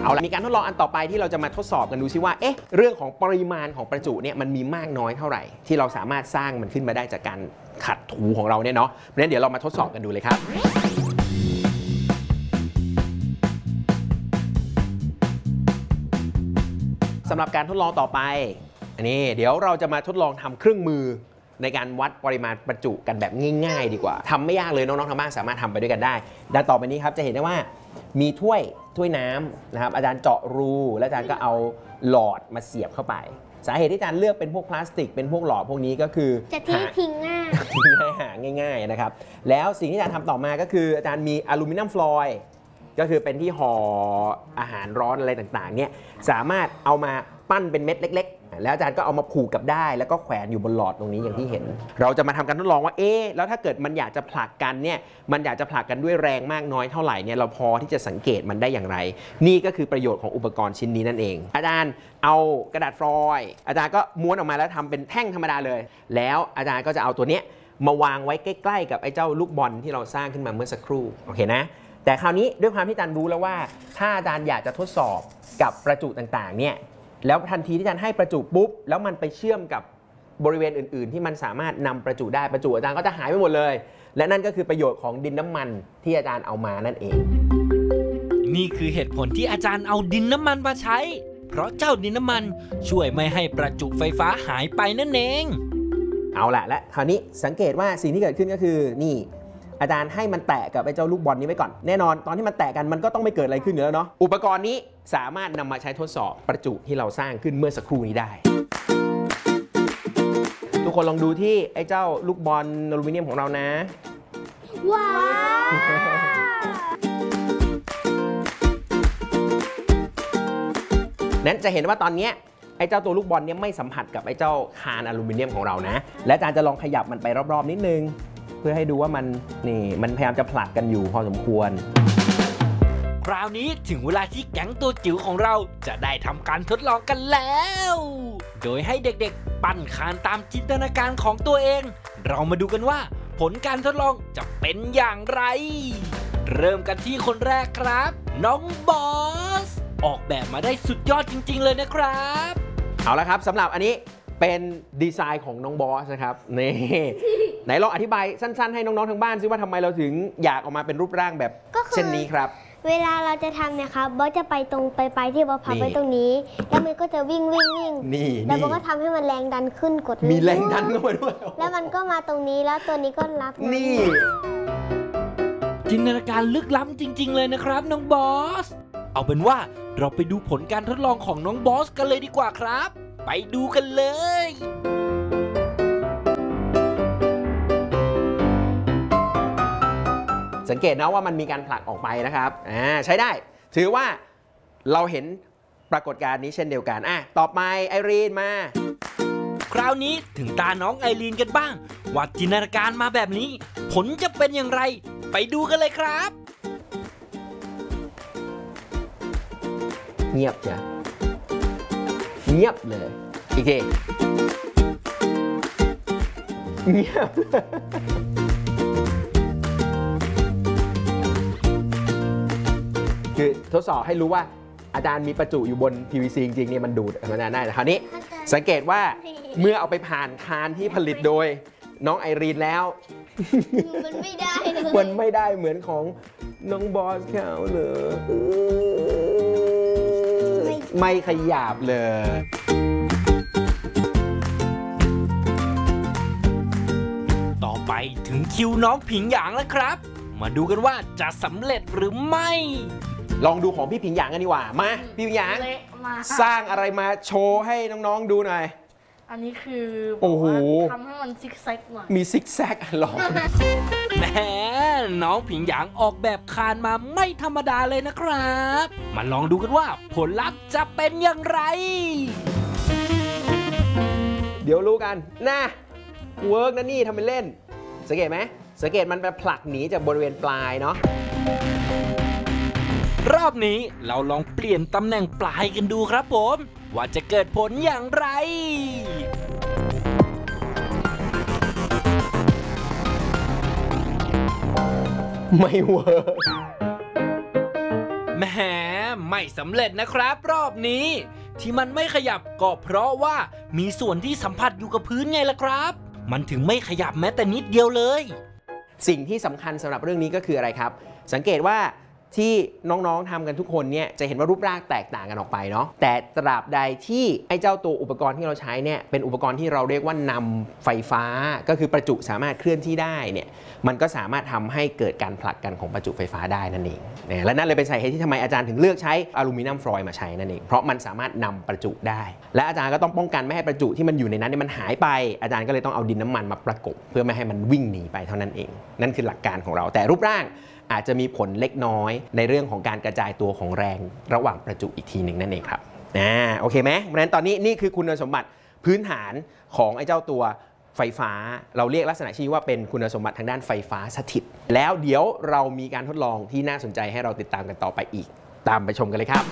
เอาละมีการทดลองอันต่อไปที่เราจะมาทดสอบกันดูซิว่าเรื่องของปริมาณของประจุเนี่ยมันมีมากน้อยเท่าไหร่ที่เราสามารถสร้างมันขึ้นมาได้จากการขัดถูของเราเนี่ยเนาะเพราะฉะนั้นเดี๋ยวเรามาทดสอบกันดูเลยครับสำหรับการทดลองต่อไปอันนี้เดี๋ยวเราจะมาทดลองทำเครื่องมือในการวัดปริมาณประจุกันแบบง่ายๆดีกว่าทำไม่ยากเลยน้องๆทางบ้านสามารถทำไปด้วยกันได้ดังต่อไปนี้ครับจะเห็นได้ว่ามีถ้วยน้ำนะครับอาจารย์เจาะรูและอาจารย์ก็เอาหลอดมาเสียบเข้าไปสาเหตุที่อาจารย์เลือกเป็นพวกพลาสติกเป็นพวกหลอดพวกนี้ก็คือจะทิ้งง่ายหาง่ายๆนะครับแล้วสิ่งที่อาจารย์ทำต่อมาก็คืออาจารย์มีอลูมิเนียมฟลอยด์ก็คือเป็นที่ห่ออาหารร้อนอะไรต่างๆเนี่ยสามารถเอามาปั้นเป็นเม็ดเล็กๆแล้วอาจารย์ก็เอามาผูกกับได้แล้วก็แขวนอยู่บนหลอดตรงนี้อย่างที่เห็นเราจะมาทำการทดลองว่าแล้วถ้าเกิดมันอยากจะผลักกันเนี่ยมันอยากจะผลักกันด้วยแรงมากน้อยเท่าไหร่เนี่ยเราพอที่จะสังเกตมันได้อย่างไรนี่ก็คือประโยชน์ของอุปกรณ์ชิ้นนี้นั่นเองอาจารย์เอากระดาษฟลอยด์อาจารย์ก็ม้วนออกมาแล้วทำเป็นแท่งธรรมดาเลยแล้วอาจารย์ก็จะเอาตัวเนี้ยมาวางไว้ใกล้ๆกับไอ้เจ้าลูกบอลที่เราสร้างขึ้นมาเมื่อสักครู่โอเคนะแต่คราวนี้ด้วยความที่อาจารย์รู้แล้วว่าถ้าอาจารย์อยากจะทดสอบกับประจุต่างๆเนี่ยแล้วทันทีที่อาจารย์ให้ประจุปุ๊บแล้วมันไปเชื่อมกับบริเวณอื่นๆที่มันสามารถนำประจุได้ประจุอาจารย์ก็จะหายไปหมดเลยและนั่นก็คือประโยชน์ของดินน้ำมันที่อาจารย์เอามานั่นเองนี่คือเหตุผลที่อาจารย์เอาดินน้ำมันมาใช้เพราะเจ้าดินน้ำมันช่วยไม่ให้ประจุไฟฟ้าหายไปนั่นเองเอาละและคราวนี้สังเกตว่าสิ่งที่เกิดขึ้นก็คือนี่อาจารย์ให้มันแตะกับไอ้เจ้าลูกบอลนี้ไว้ก่อนแน่นอนตอนที่มันแตะกันมันก็ต้องไม่เกิดอะไรขึ้นอยู่แล้วเนาะอุปกรณ์นี้สามารถนำมาใช้ทดสอบประจุที่เราสร้างขึ้นเมื่อสักครู่นี้ได้ทุกคนลองดูที่ไอ้เจ้าลูกบอลอลูมิเนียมของเรานะว้าวนั้นจะเห็นว่าตอนนี้ไอ้เจ้าตัวลูกบอลนี้ไม่สัมผัสกับไอ้เจ้าคานอลูมิเนียมของเรานะและอาจารย์จะลองขยับมันไปรอบๆนิดนึงเพื่อให้ดูว่ามันพยายามจะผลักกันอยู่พอสมควรคราวนี้ถึงเวลาที่แก๊งตัวจิ๋วของเราจะได้ทำการทดลองกันแล้วโดยให้เด็กๆปั้นคานตามจินตนาการของตัวเองเรามาดูกันว่าผลการทดลองจะเป็นอย่างไรเริ่มกันที่คนแรกครับน้องบอสออกแบบมาได้สุดยอดจริงๆเลยนะครับเอาละครับสำหรับอันนี้เป็นดีไซน์ของน้องบอสนะครับนี่ไหนลองอธิบายสั้นๆให้น้องๆทางบ้านซิว่าทำไมเราถึงอยากออกมาเป็นรูปร่างแบบเช่นนี้ครับเวลาเราจะทำเนี่ยครับบอสจะไปตรงไปที่บอสพับไว้ตรงนี้แล้วมันก็จะวิ่งนี่แล้วบอสก็ทำให้มันแรงดันขึ้นกดมีแรงดันเข้ามาด้วยแล้วมันก็มาตรงนี้แล้วตัวนี้ก็รับนี่จินตนาการลึกล้ำจริงๆเลยนะครับน้องบอสเอาเป็นว่าเราไปดูผลการทดลองของน้องบอสกันเลยดีกว่าครับไปดูกันเลยสังเกตนะว่ามันมีการผลักออกไปนะครับใช้ได้ถือว่าเราเห็นปรากฏการณ์นี้เช่นเดียวกันต่อไปไอรีนมาคราวนี้ถึงตาน้องไอรีนกันบ้างว่าจินตนาการมาแบบนี้ผลจะเป็นอย่างไรไปดูกันเลยครับเงียบจ้ะเงียบเลยอีกทีเงียบคือทดสอบให้รู้ว่าอาจารย์มีประจุอยู่บน PVC จริงๆเนี่ยมันดูดธรรมดาได้แต่คราวนี้สังเกตว่าเมื่อเอาไปผ่านคานที่ผลิตโดยน้องไอรีนแล้วมันไม่ได้เลยมันไม่ได้เหมือนของน้องบอสเขาเลยไม่ขยับเลยต่อไปถึงคิวน้องผิงหยางแล้วครับมาดูกันว่าจะสำเร็จหรือไม่ลองดูของพี่ผิงหยางกันดีกว่ามาพี่ผิงหยางสร้างอะไรมาโชว์ให้น้องๆดูหน่อยอันนี้คือโอ้โหทำให้มันซิกแซกหน่อยมีซิกแซกลองแหมน้องผิงหยางออกแบบคานมาไม่ธรรมดาเลยนะครับมาลองดูกันว่าผลลัพธ์จะเป็นอย่างไรเดี๋ยวรู้กันนะเวิร์กนะนี่ทำเป็นเล่นสังเกตไหมสังเกตมันไปผลักหนีจากบริเวณปลายเนาะรอบนี้เราลองเปลี่ยนตำแหน่งปลายกันดูครับผมว่าจะเกิดผลอย่างไรไม่เวิร์กแหมไม่สำเร็จนะครับรอบนี้ ที่มันไม่ขยับก็เพราะว่ามีส่วนที่สัมผัสอยู่กับพื้นไงล่ะครับ มันถึงไม่ขยับแม้แต่นิดเดียวเลยสิ่งที่สำคัญสำหรับเรื่องนี้ก็คืออะไรครับสังเกตว่าที่น้องๆทำกันทุกคนเนี่ยจะเห็นว่ารูปร่างแตกต่างกันออกไปเนาะแต่ตราบใดที่ไอ้เจ้าตัวอุปกรณ์ที่เราใช้เนี่ยเป็นอุปกรณ์ที่เราเรียกว่านำไฟฟ้าก็คือประจุสามารถเคลื่อนที่ได้เนี่ยมันก็สามารถทำให้เกิดการผลักกันของประจุไฟฟ้าได้นั่นเองและนั่นเลยเป็นสาเหตุที่ทำไมอาจารย์ถึงเลือกใช้อลูมิเนียมฟลอยด์มาใช้นั่นเองเพราะมันสามารถนำประจุได้และอาจารย์ก็ต้องป้องกันไม่ให้ประจุที่มันอยู่ในนั้นมันหายไปอาจารย์ก็เลยต้องเอาดินน้ำมันมาประกบเพื่อไม่ให้มันวิ่งหนีไปเท่านั้นเองนั่นคือหลักการของเราแต่รูปร่างอาจจะมีผลเล็กน้อยในเรื่องของการกระจายตัวของแรงระหว่างประจุอีกทีหนึ่งนั่นเองครับโอเคไหมเพราะฉะนั้นตอนนี้นี่คือคุณสมบัติพื้นฐานของไอ้เจ้าตัวไฟฟ้าเราเรียกลักษณะชื่อว่าเป็นคุณสมบัติทางด้านไฟฟ้าสถิตแล้วเดี๋ยวเรามีการทดลองที่น่าสนใจให้เราติดตามกันต่อไปอีกตามไปชมกันเลยครับ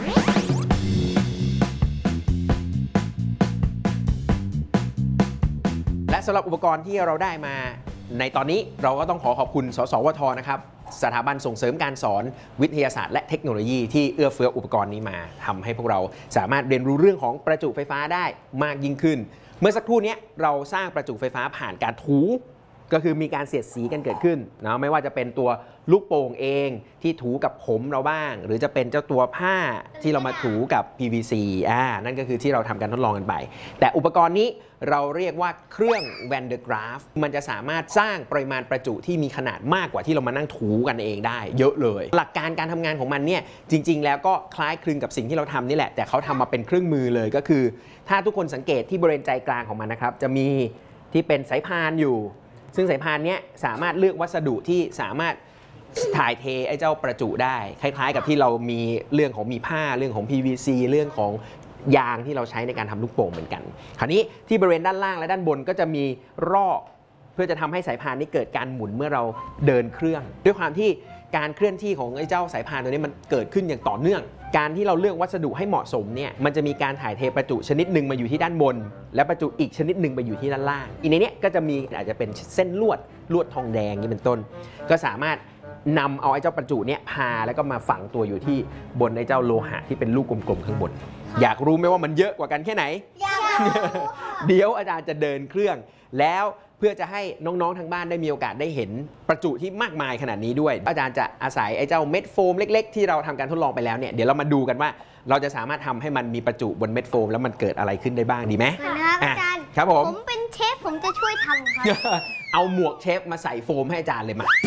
และสำหรับอุปกรณ์ที่เราได้มาในตอนนี้เราก็ต้องขอบคุณสสวทนะครับสถาบันส่งเสริมการสอนวิทยาศาสตร์และเทคโนโลยีที่เอื้อเฟื้ออุปกรณ์นี้มาทำให้พวกเราสามารถเรียนรู้เรื่องของประจุไฟฟ้าได้มากยิ่งขึ้นเมื่อสักครู่นี้เราสร้างประจุไฟฟ้าผ่านการถูก็คือมีการเสียดสีกันเกิดขึ้นนะไม่ว่าจะเป็นตัวลูกโป่งเองที่ถูกับผมเราบ้างหรือจะเป็นเจ้าตัวผ้าที่เรามาถูกับ PVC นั่นก็คือที่เราทำการทดลองกันไปแต่อุปกรณ์นี้เราเรียกว่าเครื่อง Van der Graaf มันจะสามารถสร้างปริมาณประจุที่มีขนาดมากกว่าที่เรามานั่งถูกันเองได้เยอะเลยหลักการการทำงานของมันเนี่ยจริงๆแล้วก็คล้ายคลึงกับสิ่งที่เราทำนี่แหละแต่เขาทำมาเป็นเครื่องมือเลยก็คือถ้าทุกคนสังเกตที่บริเวณใจกลางของมันนะครับจะมีที่เป็นสายพานอยู่ซึ่งสายพานนี้สามารถเลือกวัสดุที่สามารถถ่ายเทไอ้เจ้าประจุได้คล้ายๆกับที่เรามีเรื่องของมีผ้าเรื่องของ PVC เรื่องของยางที่เราใช้ในการทำลูกโป่งเหมือนกันคราวนี้ที่บริเวณด้านล่างและด้านบนก็จะมีรอกเพื่อจะทำให้สายพานนี้เกิดการหมุนเมื่อเราเดินเครื่องด้วยความที่การเคลื่อนที่ของไอ้เจ้าสายพานตัวนี้มันเกิดขึ้นอย่างต่อเนื่องการที่เราเลือกวัสดุให้เหมาะสมเนี่ยมันจะมีการถ่ายเทประจุชนิดหนึ่งมาอยู่ที่ด้านบนและประจุอีกชนิดหนึ่งไปอยู่ที่ด้านล่างอีกในนี้ก็จะมีอาจจะเป็นเส้นลวดทองแดงนี่เป็นต้นก็สามารถนำเอาไอ้เจ้าประจุเนี่ยพาแล้วก็มาฝังตัวอยู่ที่บนไอ้เจ้าโลหะที่เป็นลูกกลมๆข้างบนอยากรู้ไหมว่ามันเยอะกว่ากันแค่ไหนอยากรู้เดี๋ยวอาจารย์จะเดินเครื่องแล้วเพื่อจะให้น้องๆทางบ้านได้มีโอกาสได้เห็นประจุที่มากมายขนาดนี้ด้วยอาจารย์จะอาศัยไอ้เจ้าเม็ดโฟมเล็กๆที่เราทำการทดลองไปแล้วเนี่ยเดี๋ยวเรามาดูกันว่าเราจะสามารถทำให้มันมีประจุบนเม็ดโฟมแล้วมันเกิดอะไรขึ้นได้บ้างดีไหมนะครับอาจารย์ครับผมเป็นเชฟผมจะช่วยทำครับเอาหมวกเชฟมาใส่โฟมให้อาจารย์เลยมา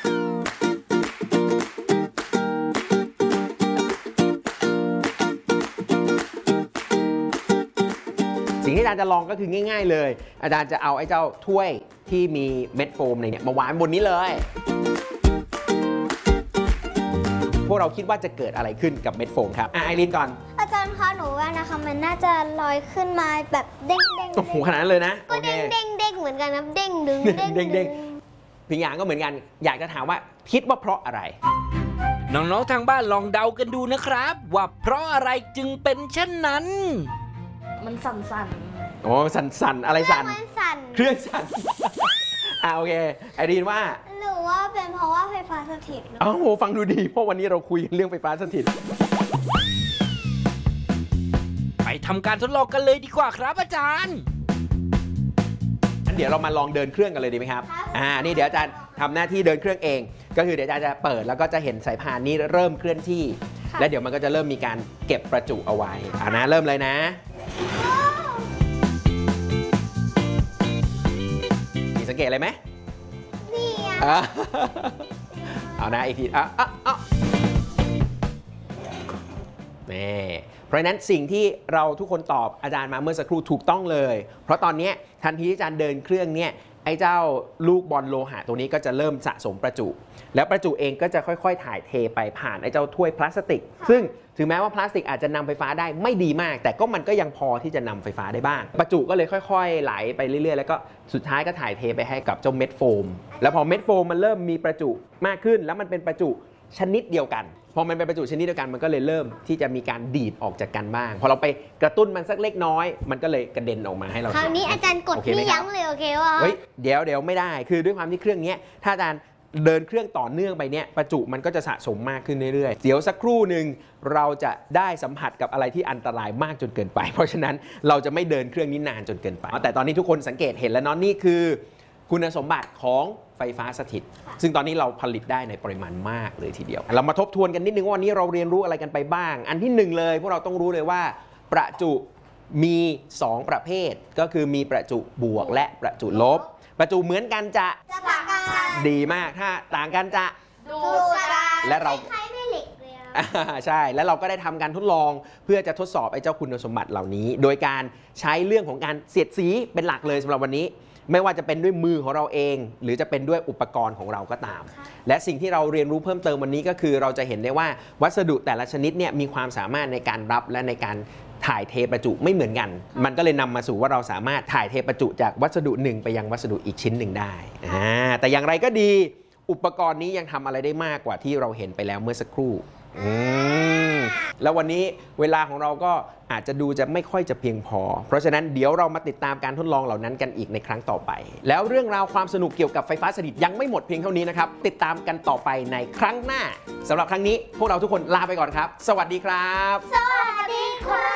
สิ่งที่อาจารย์จะลองก็คือง่ายๆเลยอาจารย์จะเอาไอ้เจ้าถ้วยที่มีเม็ดโฟมเนี่ยมาวางบนนี้เลยพวกเราคิดว่าจะเกิดอะไรขึ้นกับเม็ดโฟมครับไอรินก่อนอาจารย์คะหนูว่านะคะมันน่าจะลอยขึ้นมาแบบเด้งโอ้โหขนาดนั้นเลยนะก็เด้งเหมือนกันนะเด้งดึงเด้งพิงยางก็เหมือนกันอยากจะถามว่าคิดว่าเพราะอะไรน้องๆทางบ้านลองเดากันดูนะครับว่าเพราะอะไรจึงเป็นเช่นนั้นมันสั่นโอ้สั่นอะไรสั่นเครื่องสั่นโอเคไอรีนว่าหรือว่าเป็นเพราะว่าไฟฟ้าสถิตโอ้โหฟังดูดีเพราะวันนี้เราคุยเรื่องไฟฟ้าสถิตไปทำการทดลองกันเลยดีกว่าครับอาจารย์งั้นเดี๋ยวเรามาลองเดินเครื่องกันเลยดีไหมครับนี่เดี๋ยวอาจารย์ทำหน้าที่เดินเครื่องเองก็คือเดี๋ยวอาจารย์จะเปิดแล้วก็จะเห็นสายพานนี้เริ่มเคลื่อนที่และเดี๋ยวมันก็จะเริ่มมีการเก็บประจุเอาไว้นะเริ่มเลยนะมีสังเกตอะไรไหมนี่เอานะอีกทีนี่เพราะฉะนั้นสิ่งที่เราทุกคนตอบอาจารย์มาเมื่อสักครู่ถูกต้องเลยเพราะตอนนี้ทันทีที่อาจารย์เดินเครื่องเนี่ยไอ้เจ้าลูกบอลโลหะตัวนี้ก็จะเริ่มสะสมประจุแล้วประจุเองก็จะค่อยๆถ่ายเทไปผ่านไอ้เจ้าถ้วยพลาสติกซึ่งถึงแม้ว่าพลาสติกอาจจะนำไฟฟ้าได้ไม่ดีมากแต่ก็มันก็ยังพอที่จะนำไฟฟ้าได้บ้างประจุก็เลยค่อยๆไหลไปเรื่อยๆแล้วก็สุดท้ายก็ถ่ายเทไปให้กับเจ้าเม็ดโฟมแล้วพอเม็ดโฟมมันเริ่มมีประจุมากขึ้นแล้วมันเป็นประจุชนิดเดียวกันพอมันเป็นประจุชนิดเดียวกันมันก็เลยเริ่มที่จะมีการดีดออกจากกันบ้างพอเราไปกระตุ้นมันสักเล็กน้อยมันก็เลยกระเด็นออกมาให้เราคราวนี้อาจารย์กดไม่ยั้งเลยโอเควะเดี๋ยวไม่ได้คือด้วยความที่เครื่องนี้ถ้าอาจารย์เดินเครื่องต่อเนื่องไปเนี่ยประจุมันก็จะสะสมมากขึ้นเรื่อยๆเดี๋ยวสักครู่หนึ่งเราจะได้สัมผัสกับอะไรที่อันตรายมากจนเกินไป เพราะฉะนั้นเราจะไม่เดินเครื่องนี้นานจนเกินไปแต่ตอนนี้ทุกคนสังเกตเห็นแล้วเนาะนี่คือคุณสมบัติของไฟฟ้าสถิตซึ่งตอนนี้เราผลิตได้ในปริมาณมากเลยทีเดียวเรามาทบทวนกันนิดนึงว่าวันนี้เราเรียนรู้อะไรกันไปบ้างอันที่หนึ่งเลยพวกเราต้องรู้เลยว่าประจุมี 2 ประเภทก็คือมีประจุบวกและประจุลบประจุเหมือนกันจะต่างกันดีมากถ้าต่างกันจะดูกันและเราคล้ายๆแม่เหล็กเลยอะใช่แล้วเราก็ได้ทำการทดลองเพื่อจะทดสอบไอ้เจ้าคุณสมบัติเหล่านี้ โดยการใช้เรื่องของการเสียดสีเป็นหลักเลยสำหรับวันนี้ไม่ว่าจะเป็นด้วยมือของเราเอง หรือจะเป็นด้วยอุปกรณ์ของเราก็ตาม และสิ่งที่เราเรียนรู้เพิ่มเติมวันนี้ก็คือเราจะเห็นได้ว่าวัสดุแต่ละชนิดเนี่ยมีความสามารถในการรับและในการถ่ายเทประจุไม่เหมือนกัน มันก็เลยนำมาสู่ว่าเราสามารถถ่ายเทประจุจากวัสดุหนึ่งไปยังวัสดุอีกชิ้นหนึ่งได้แต่อย่างไรก็ดีอุปกรณ์นี้ยังทำอะไรได้มากกว่าที่เราเห็นไปแล้วเมื่อสักครู่แล้ววันนี้เวลาของเราก็อาจจะดูจะไม่ค่อยจะเพียงพอเพราะฉะนั้นเดี๋ยวเรามาติดตามการทดลองเหล่านั้นกันอีกในครั้งต่อไปแล้วเรื่องราวความสนุกเกี่ยวกับไฟฟ้าสถิตยังไม่หมดเพียงเท่านี้นะครับติดตามกันต่อไปในครั้งหน้าสำหรับครั้งนี้พวกเราทุกคนลาไปก่อนครับสวัสดีครับสวัสดีครับ